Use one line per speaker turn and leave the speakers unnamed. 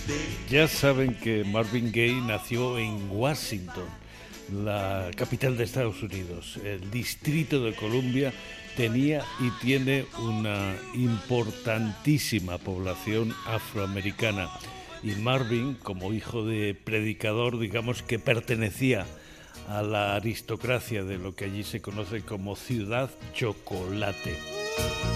Ya saben que Marvin Gaye nació en Washington, la capital de Estados Unidos. El Distrito de Columbia tenía y tiene una importantísima población afroamericana. Y Marvin, como hijo de predicador, digamos que pertenecía a la aristocracia de lo que allí se conoce como Ciudad Chocolate.